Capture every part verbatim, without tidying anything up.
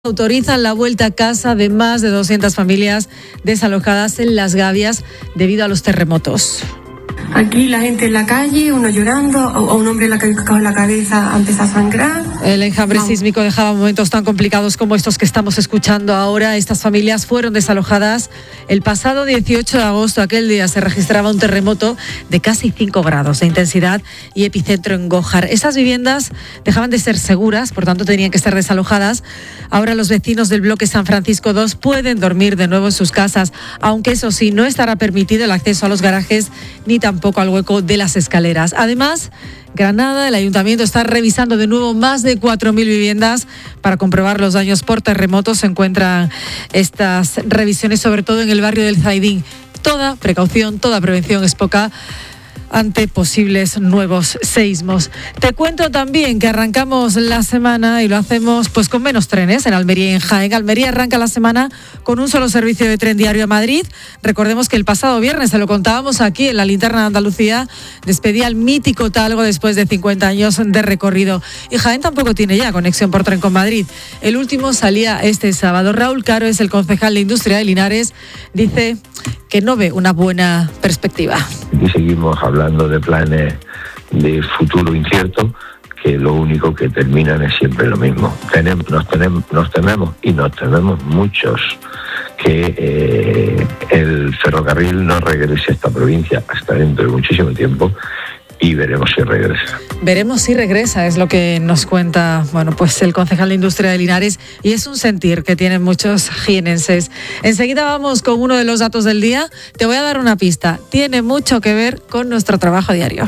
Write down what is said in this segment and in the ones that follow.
Autorizan la vuelta a casa de más de doscientas familias desalojadas en Las Gavias debido a los terremotos. Aquí la gente en la calle, uno llorando, o un hombre en la calle con la cabeza empieza a sangrar. El enjambre no. sísmico dejaba momentos tan complicados como estos que estamos escuchando ahora. Estas familias fueron desalojadas el pasado dieciocho de agosto. Aquel día se registraba un terremoto de casi cinco grados de intensidad y epicentro en Gójar. Esas viviendas dejaban de ser seguras, por tanto tenían que estar desalojadas. Ahora los vecinos del bloque San Francisco dos pueden dormir de nuevo en sus casas, aunque eso sí, no estará permitido el acceso a los garajes ni tampoco al hueco de las escaleras. Además, Granada, el ayuntamiento está revisando de nuevo más de cuatro mil viviendas para comprobar los daños por terremotos. Se encuentran estas revisiones sobre todo en el barrio del Zaidín. Toda precaución, toda prevención es poca ante posibles nuevos seísmos. Te cuento también que arrancamos la semana y lo hacemos pues con menos trenes en Almería y en Jaén. Almería arranca la semana con un solo servicio de tren diario a Madrid. Recordemos que el pasado viernes, se lo contábamos aquí en la Linterna de Andalucía, despedía el mítico Talgo después de cincuenta años de recorrido. Y Jaén tampoco tiene ya conexión por tren con Madrid. El último salía este sábado. Raúl Caro es el concejal de Industria de Linares. Dice que no ve una buena perspectiva. Y seguimos hablando de planes de futuro incierto, que lo único que terminan es siempre lo mismo. Tenemos, nos, tenemos, nos tememos y nos tememos muchos que eh, el ferrocarril no regrese a esta provincia hasta dentro de muchísimo tiempo. Y veremos si regresa. Veremos si regresa, es lo que nos cuenta, bueno, pues el concejal de Industria de Linares, y es un sentir que tienen muchos jienenses. Enseguida vamos con uno de los datos del día. Te voy a dar una pista. Tiene mucho que ver con nuestro trabajo diario.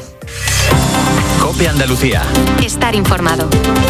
COPE Andalucía. Estar informado.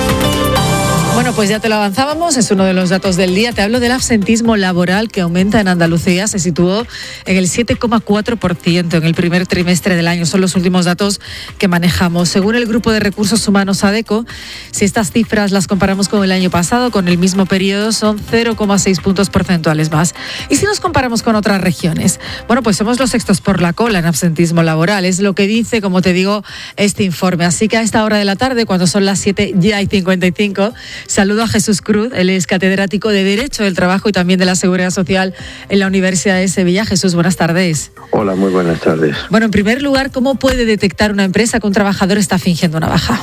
Bueno, pues ya te lo avanzábamos, es uno de los datos del día. Te hablo del absentismo laboral que aumenta en Andalucía. Se situó en el siete coma cuatro por ciento en el primer trimestre del año. Son los últimos datos que manejamos. Según el Grupo de Recursos Humanos ADECO, si estas cifras las comparamos con el año pasado, con el mismo periodo, son cero coma seis puntos porcentuales más. Y si nos comparamos con otras regiones, bueno, pues somos los sextos por la cola en absentismo laboral. Es lo que dice, como te digo, este informe. Así que a esta hora de la tarde, cuando son las siete ya y cincuenta y cinco, saludo a Jesús Cruz. Él es catedrático de Derecho del Trabajo y también de la Seguridad Social en la Universidad de Sevilla. Jesús, buenas tardes. Hola, muy buenas tardes. Bueno, en primer lugar, ¿cómo puede detectar una empresa que un trabajador está fingiendo una baja?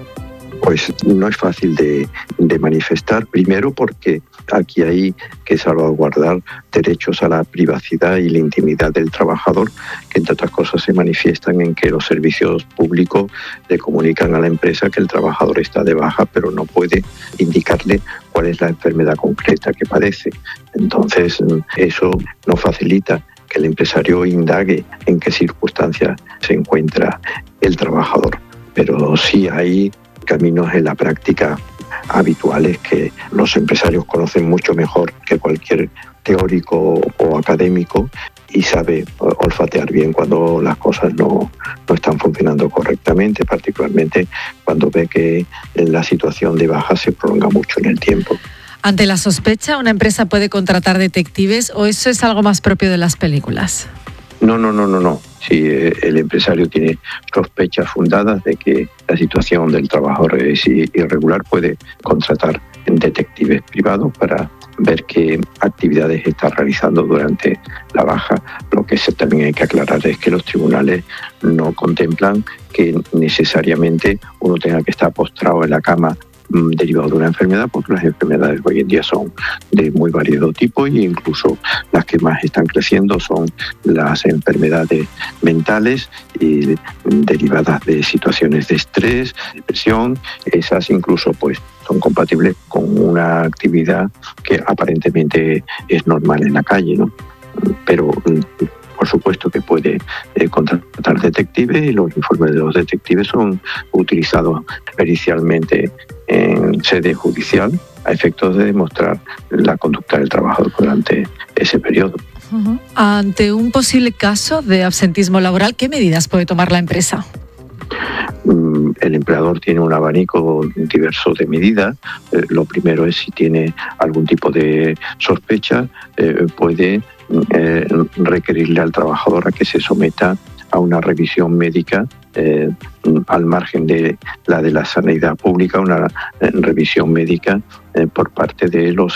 Pues no es fácil de, de manifestar, primero porque aquí hay que salvaguardar derechos a la privacidad y la intimidad del trabajador, que entre otras cosas se manifiestan en que los servicios públicos le comunican a la empresa que el trabajador está de baja, pero no puede indicarle cuál es la enfermedad concreta que padece. Entonces, eso no facilita que el empresario indague en qué circunstancias se encuentra el trabajador, pero sí hay caminos en la práctica habituales que los empresarios conocen mucho mejor que cualquier teórico o académico y sabe olfatear bien cuando las cosas no, no están funcionando correctamente, particularmente cuando ve que la situación de baja se prolonga mucho en el tiempo. Ante la sospecha, ¿una empresa puede contratar detectives o eso es algo más propio de las películas? No, no, no, no, no. Si el empresario tiene sospechas fundadas de que la situación del trabajador es irregular, puede contratar detectives privados para ver qué actividades está realizando durante la baja. Lo que también hay que aclarar es que los tribunales no contemplan que necesariamente uno tenga que estar postrado en la cama derivado de una enfermedad, porque las enfermedades hoy en día son de muy variado tipo e incluso las que más están creciendo son las enfermedades mentales y derivadas de situaciones de estrés, depresión. Esas incluso pues son compatibles con una actividad que aparentemente es normal en la calle, ¿no? Pero por supuesto que puede eh, contratar detectives y los informes de los detectives son utilizados pericialmente en sede judicial a efectos de demostrar la conducta del trabajador durante ese periodo. Uh-huh. Ante un posible caso de absentismo laboral, ¿qué medidas puede tomar la empresa? El empleador tiene un abanico diverso de medidas. Eh, lo primero es si tiene algún tipo de sospecha, eh, puede eh, requerirle al trabajador a que se someta a a una revisión médica eh, al margen de la de la sanidad pública, una eh, revisión médica eh, por parte de los